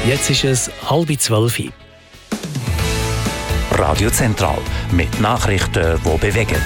Jetzt ist es 11:30. Radio Zentral mit Nachrichten, die bewegen.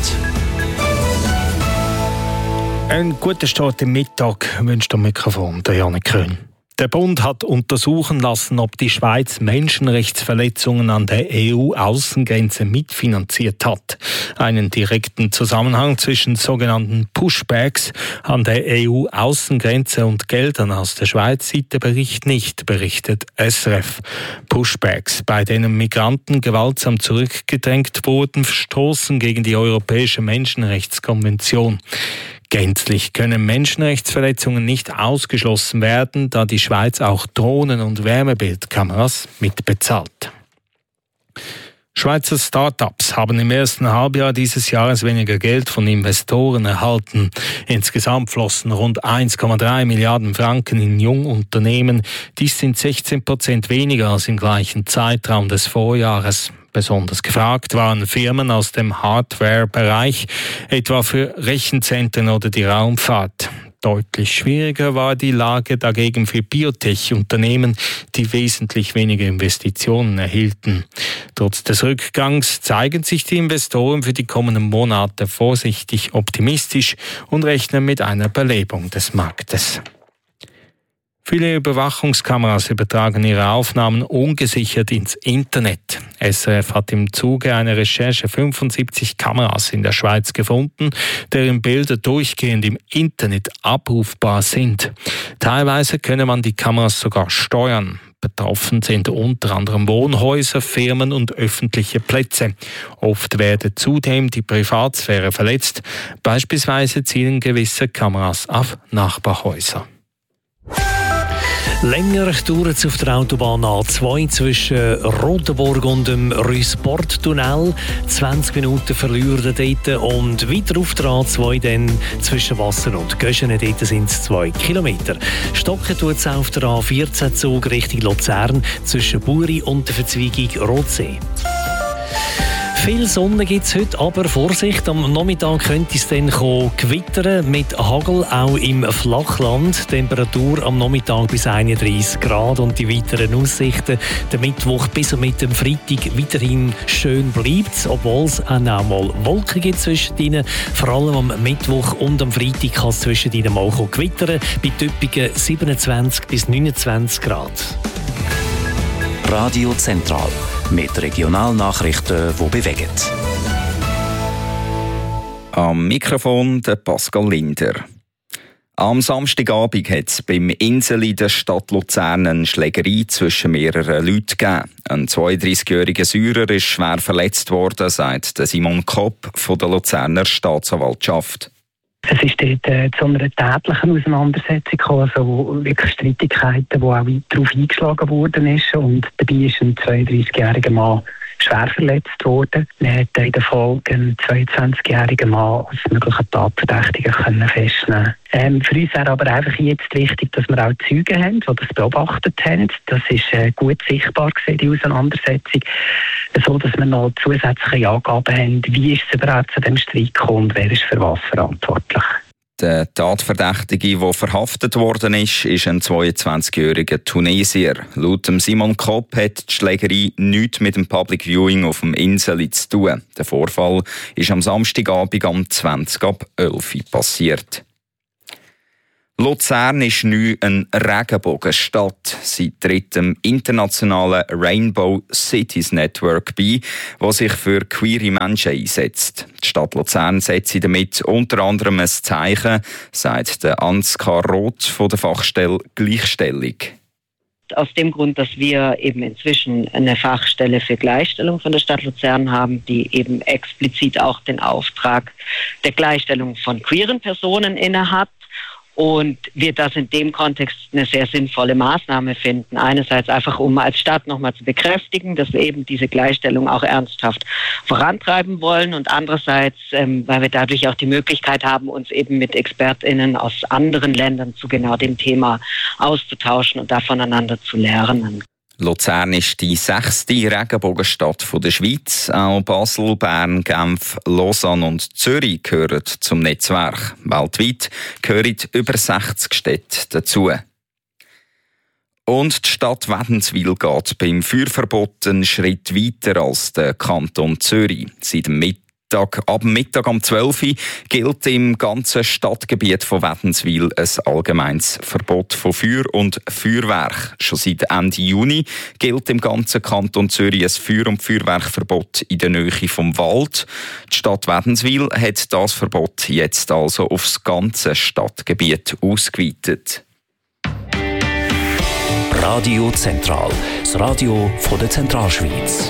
Einen guten Start im Mittag wünscht am Mikrofon der Janik Köhn. Der Bund hat untersuchen lassen, ob die Schweiz Menschenrechtsverletzungen an der EU-Außengrenze mitfinanziert hat. Einen direkten Zusammenhang zwischen sogenannten Pushbacks an der EU-Außengrenze und Geldern aus der Schweiz sieht der Bericht nicht, berichtet SRF. Pushbacks, bei denen Migranten gewaltsam zurückgedrängt wurden, verstoßen gegen die Europäische Menschenrechtskonvention. Gänzlich können Menschenrechtsverletzungen nicht ausgeschlossen werden, da die Schweiz auch Drohnen- und Wärmebildkameras mitbezahlt. Schweizer Start-ups haben im ersten Halbjahr dieses Jahres weniger Geld von Investoren erhalten. Insgesamt flossen rund 1,3 Milliarden Franken in Jungunternehmen. Dies sind 16% weniger als im gleichen Zeitraum des Vorjahres. Besonders gefragt waren Firmen aus dem Hardware-Bereich, etwa für Rechenzentren oder die Raumfahrt. Deutlich schwieriger war die Lage dagegen für Biotech-Unternehmen, die wesentlich weniger Investitionen erhielten. Trotz des Rückgangs zeigen sich die Investoren für die kommenden Monate vorsichtig optimistisch und rechnen mit einer Belebung des Marktes. Viele Überwachungskameras übertragen ihre Aufnahmen ungesichert ins Internet. SRF hat im Zuge einer Recherche 75 Kameras in der Schweiz gefunden, deren Bilder durchgehend im Internet abrufbar sind. Teilweise könne man die Kameras sogar steuern. Betroffen sind unter anderem Wohnhäuser, Firmen und öffentliche Plätze. Oft werde zudem die Privatsphäre verletzt. Beispielsweise zielen gewisse Kameras auf Nachbarhäuser. Länger dauert es auf der Autobahn A2 zwischen Rotenburg und dem Rue-Sport-Tunnel. 20 Minuten verlieren dort und weiter auf der A2 dann zwischen Wasser und Göschene. Dort sind es 2 Kilometer. Stocken tut es auf der A14-Zug Richtung Luzern zwischen Buri und der Verzweigung Rotsee. Viel Sonne gibt es heute, aber Vorsicht, am Nachmittag könnte es dann gewittern mit Hagel, auch im Flachland. Temperatur am Nachmittag bis 31 Grad und die weiteren Aussichten. Der Mittwoch bis und mit dem Freitag weiterhin schön bleibt, obwohl es auch mal Wolken gibt zwischen ihnen. Vor allem am Mittwoch und am Freitag kann es zwischen ihnen mal gewittern, bei typischen 27 bis 29 Grad. Radio Zentral mit Regionalnachrichten, die bewegen. Am Mikrofon der Pascal Linder. Am Samstagabend hat es beim Inseli der Stadt Luzern eine Schlägerei zwischen mehreren Leuten gegeben. Ein 32-jähriger Syrer ist schwer verletzt worden, sagt Simon Kopp von der Luzerner Staatsanwaltschaft. Es ist dort zu einer tätlichen Auseinandersetzung gekommen, also wirklich Streitigkeiten, wo auch weit darauf eingeschlagen worden ist. Und dabei ist ein 32-jähriger Mann schwer verletzt worden. Man hat in der Folge einen 22-jährigen Mann als möglichen Tatverdächtigen festnehmen können. Für uns wäre aber einfach jetzt wichtig, dass wir auch Zeugen haben, die das beobachtet haben. Das ist gut sichtbar gewesen, die Auseinandersetzung, so dass wir noch zusätzliche Angaben haben, wie ist es überhaupt zu dem Streit gekommen und wer ist für was verantwortlich. Der Tatverdächtige, der verhaftet worden ist ein 22-jähriger Tunesier. Laut Simon Kopp hat die Schlägerei nichts mit dem Public Viewing auf dem Inseli zu tun. Der Vorfall ist am Samstagabend um 20 ab 11 Uhr passiert. Luzern ist neu eine Regenbogenstadt. Sie tritt dem internationalen Rainbow Cities Network bei, das sich für queere Menschen einsetzt. Die Stadt Luzern setzt damit unter anderem ein Zeichen, sagt der Ansgar Roth von der Fachstelle Gleichstellung. Aus dem Grund, dass wir eben inzwischen eine Fachstelle für Gleichstellung von der Stadt Luzern haben, die eben explizit auch den Auftrag der Gleichstellung von queeren Personen innehat. Und wir das in dem Kontext eine sehr sinnvolle Maßnahme finden. Einerseits einfach, um als Stadt nochmal zu bekräftigen, dass wir eben diese Gleichstellung auch ernsthaft vorantreiben wollen. Und andererseits, weil wir dadurch auch die Möglichkeit haben, uns eben mit ExpertInnen aus anderen Ländern zu genau dem Thema auszutauschen und da voneinander zu lernen. Luzern ist die 6. Regenbogenstadt der Schweiz. Auch Basel, Bern, Genf, Lausanne und Zürich gehören zum Netzwerk. Weltweit gehören über 60 Städte dazu. Und die Stadt Wädenswil geht beim Feuerverbot einen Schritt weiter als der Kanton Zürich. Ab Mittag um 12 Uhr gilt im ganzen Stadtgebiet von Wädenswil ein allgemeines Verbot von Feuer und Feuerwerk. Schon seit Ende Juni gilt im ganzen Kanton Zürich ein Feuer- und Feuerwerkverbot in der Nähe vom Wald. Die Stadt Wädenswil hat das Verbot jetzt also aufs ganze Stadtgebiet ausgeweitet. Radio Zentral, das Radio von der Zentralschweiz.